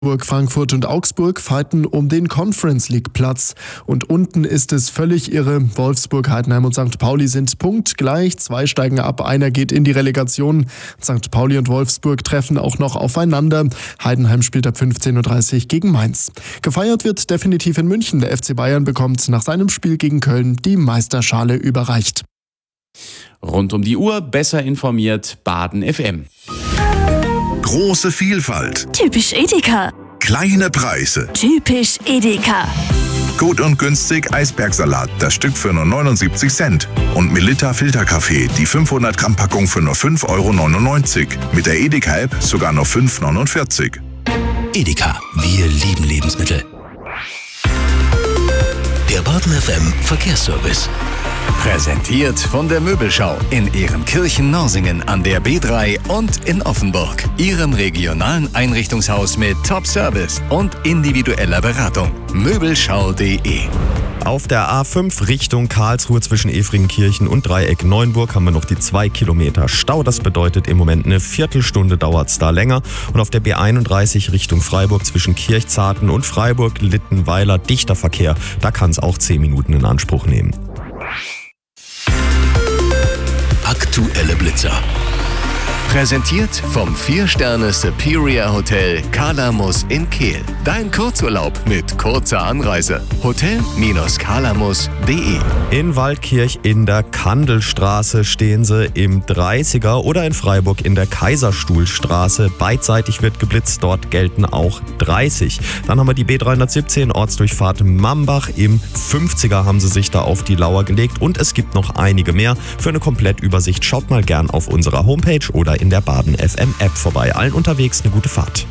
Frankfurt und Augsburg fighten um den Conference League Platz. Und unten ist es völlig irre. Wolfsburg, Heidenheim und St. Pauli sind punktgleich. 2 steigen ab, einer geht in die Relegation. St. Pauli und Wolfsburg treffen auch noch aufeinander. Heidenheim spielt ab 15:30 Uhr gegen Mainz. Gefeiert wird definitiv in München. Der FC Bayern bekommt nach seinem Spiel gegen Köln die Meisterschale überreicht. Rund um die Uhr besser informiert Baden FM. Große Vielfalt. Typisch Edeka. Kleine Preise. Typisch Edeka. Gut und günstig Eisbergsalat, das Stück für nur 79 Cent. Und Melitta Filterkaffee, die 500 Gramm Packung für nur 5,99 €. Mit der Edeka-App sogar nur 5,49 €. Edeka, wir lieben Lebensmittel. Der Baden FM Verkehrsservice. Präsentiert von der Möbelschau in Ehrenkirchen-Norsingen an der B3 und in Offenburg. Ihrem regionalen Einrichtungshaus mit Top-Service und individueller Beratung. Möbelschau.de. Auf der A5 Richtung Karlsruhe zwischen Efringkirchen und Dreieck Neuenburg haben wir noch die 2 Kilometer Stau. Das bedeutet im Moment eine Viertelstunde dauert es da länger. Und auf der B31 Richtung Freiburg zwischen Kirchzarten und Freiburg-Littenweiler dichter Verkehr. Da kann es auch 10 Minuten in Anspruch nehmen. Aktuelle Blitzer. Präsentiert vom 4-Sterne Superior Hotel Kalamus in Kehl. Dein Kurzurlaub mit kurzer Anreise. Hotel-kalamus.de. In Waldkirch in der Kandelstraße stehen sie im 30er oder in Freiburg in der Kaiserstuhlstraße. Beidseitig wird geblitzt, dort gelten auch 30. Dann haben wir die B317 Ortsdurchfahrt Mambach. Im 50er haben sie sich da auf die Lauer gelegt und es gibt noch einige mehr. Für eine Komplettübersicht schaut mal gern auf unserer Homepage oder in der Baden FM App vorbei. Allen unterwegs eine gute Fahrt.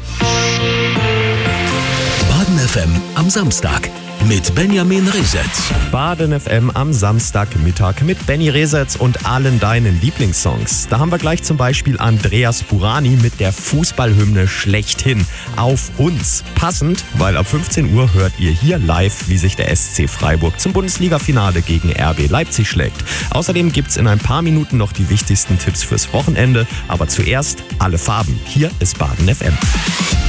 Baden FM am Samstag mit Benjamin Resetz. Baden FM am Samstagmittag mit Benny Resetz und allen deinen Lieblingssongs. Da haben wir gleich zum Beispiel Andreas Burani mit der Fußballhymne schlechthin auf uns. Passend, weil ab 15 Uhr hört ihr hier live, wie sich der SC Freiburg zum Bundesliga-Finale gegen RB Leipzig schlägt. Außerdem gibt's in ein paar Minuten noch die wichtigsten Tipps fürs Wochenende. Aber zuerst alle Farben. Hier ist Baden FM.